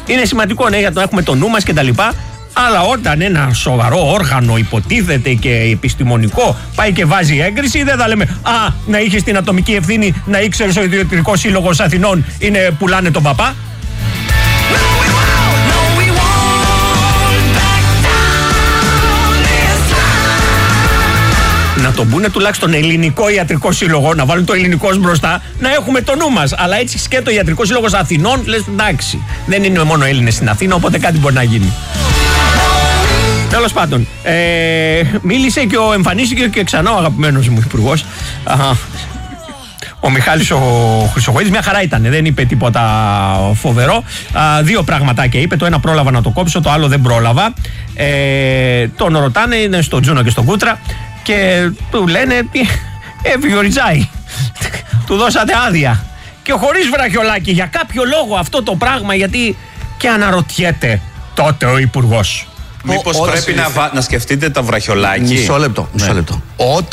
Είναι σημαντικό, ναι, για το έχουμε το νου μας κτλ. Αλλά όταν ένα σοβαρό όργανο υποτίθεται και επιστημονικό πάει και βάζει έγκριση, δεν θα λέμε να είχες την ατομική ευθύνη να ήξερες ο Ιδιωτικός Σύλλογος Αθηνών πουλάνε τον παπά. Να τον πούνε τουλάχιστον ελληνικό ιατρικό σύλλογο, να βάλουν το ελληνικό μπροστά, να έχουμε το νου μας. Αλλά έτσι και το Ιατρικό Σύλλογος Αθηνών, λες εντάξει, δεν είναι μόνο Έλληνες στην Αθήνα, οπότε κάτι μπορεί να γίνει. Τέλος πάντων, μίλησε και εμφανίστηκε και ξανά ο αγαπημένος μου υπουργός, ο Μιχάλης ο Χρυσοχοίδης. Μια χαρά ήταν, δεν είπε τίποτα φοβερό. Δύο πραγματάκια είπε. Το ένα πρόλαβα να το κόψω, το άλλο δεν πρόλαβα. Τον ρωτάνε, είναι στο Τζούνο και στον Κούτρα, και του λένε βιοριζάει. Του δώσατε άδεια. Και χωρίς βραχιολάκι, για κάποιο λόγο αυτό το πράγμα, γιατί και αναρωτιέται τότε ο υπουργός. Μήπως πρέπει να σκεφτείτε τα βραχιολάκι. Μισό λεπτό.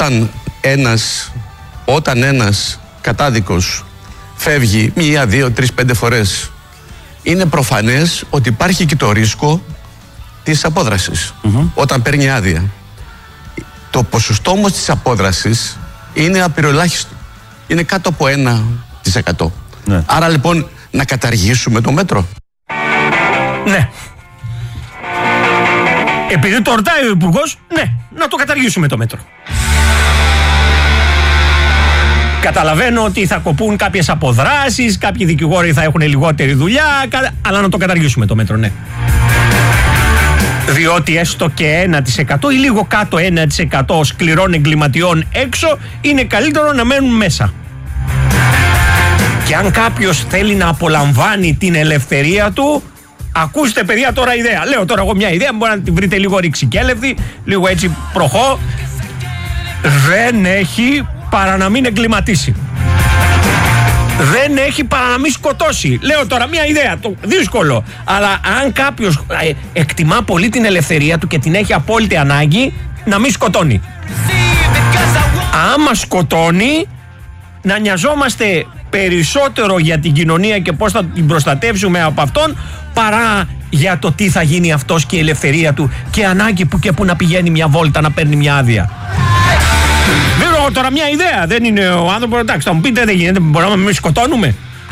Όταν ένας κατάδικος φεύγει 1, 2, 3, 5 φορές, είναι προφανές ότι υπάρχει και το ρίσκο της απόδρασης όταν παίρνει άδεια. Το ποσοστό όμως της απόδρασης είναι απειροελάχιστο. Είναι κάτω από 1%. Ναι. Άρα λοιπόν να καταργήσουμε το μέτρο. Ναι. Επειδή το ρωτάει ο υπουργός, ναι, να το καταργήσουμε το μέτρο. Καταλαβαίνω ότι θα κοπούν κάποιες αποδράσεις, κάποιοι δικηγόροι θα έχουν λιγότερη δουλειά, αλλά να το καταργήσουμε το μέτρο, ναι. Διότι έστω και 1% ή λίγο κάτω 1% σκληρών εγκληματιών έξω είναι καλύτερο να μένουν μέσα. Και αν κάποιος θέλει να απολαμβάνει την ελευθερία του, ακούστε παιδιά τώρα ιδέα. Λέω τώρα εγώ μια ιδέα, μπορεί να την βρείτε λίγο ρηξικέλευτη, λίγο έτσι προχώ. Δεν έχει παρά να μην εγκληματίσει. Δεν έχει παρά να μην σκοτώσει. Λέω τώρα μια ιδέα, δύσκολο. Αλλά αν κάποιος εκτιμά πολύ την ελευθερία του και την έχει απόλυτη ανάγκη, να μην σκοτώνει. Άμα σκοτώνει, να νοιαζόμαστε περισσότερο για την κοινωνία και πώς θα την προστατεύσουμε από αυτόν, παρά για το τι θα γίνει αυτός και η ελευθερία του και ανάγκη που και που να πηγαίνει μια βόλτα, να παίρνει μια άδεια. Δίνω τώρα μια ιδέα, δεν είναι ο άνθρωπος, εντάξει, θα μου πείτε δεν γίνεται, μπορούμε να μην σκοτώνουμε.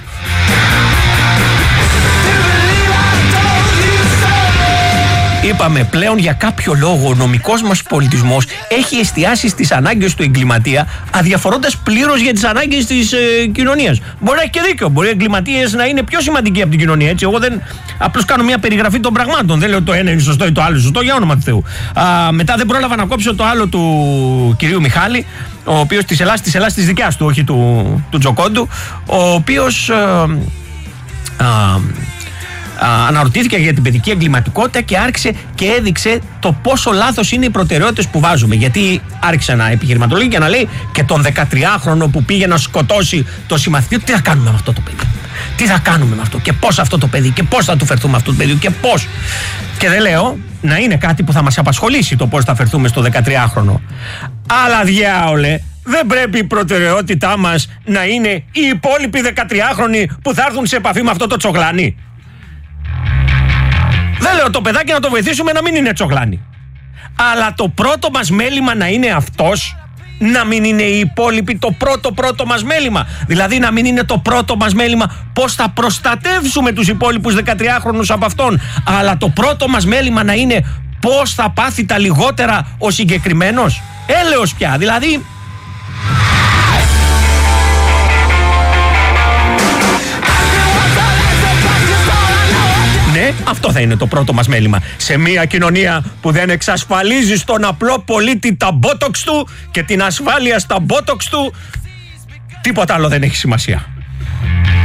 Είπαμε πλέον για κάποιο λόγο ο νομικός μας πολιτισμός έχει εστιάσει στις ανάγκες του εγκληματία, αδιαφορώντας πλήρως για τις ανάγκες της κοινωνίας. Μπορεί να έχει και δίκιο, μπορεί οι εγκληματίες να είναι πιο σημαντικοί από την κοινωνία. Έτσι, εγώ δεν απλώς κάνω μια περιγραφή των πραγμάτων. Δεν λέω το ένα είναι σωστό ή το άλλο σωστό, για όνομα του Θεού. Μετά δεν πρόλαβα να κόψω το άλλο του κυρίου Μιχάλη, ο οποίος της Ελλάδας της δικιάς του, όχι του Τζοκόντου, ο οποίος αναρωτήθηκε για την παιδική εγκληματικότητα και άρχισε και έδειξε το πόσο λάθος είναι οι προτεραιότητες που βάζουμε. Γιατί άρχισε να επιχειρηματολογεί και να λέει και τον 13χρονο που πήγε να σκοτώσει το συμμαθητή, τι θα κάνουμε με αυτό το παιδί. Τι θα κάνουμε με αυτό και πώς αυτό το παιδί και πώς θα του φερθούμε αυτό το παιδί και πώς. Και δεν λέω να είναι κάτι που θα μας απασχολήσει το πώς θα φερθούμε στο 13χρονο. Αλλά διάολε, δεν πρέπει η προτεραιότητά μας να είναι οι υπόλοιποι 13χρονοι που θα έρθουν σε επαφή με αυτό το τσογλάνι. Δεν λέω το παιδάκι να το βοηθήσουμε να μην είναι τσογλάνι. Αλλά το πρώτο μας μέλημα να είναι αυτός, να μην είναι οι υπόλοιποι το πρώτο μας μέλημα. Δηλαδή να μην είναι το πρώτο μας μέλημα πώς θα προστατεύσουμε τους υπόλοιπους 13χρονους από αυτόν. Αλλά το πρώτο μας μέλημα να είναι πώς θα πάθει τα λιγότερα ο συγκεκριμένος. Έλεος πια, δηλαδή. Ναι, αυτό θα είναι το πρώτο μας μέλημα. Σε μια κοινωνία που δεν εξασφαλίζει στον απλό πολίτη τα μπότοξ του και την ασφάλεια στα μπότοξ του, τίποτα άλλο δεν έχει σημασία.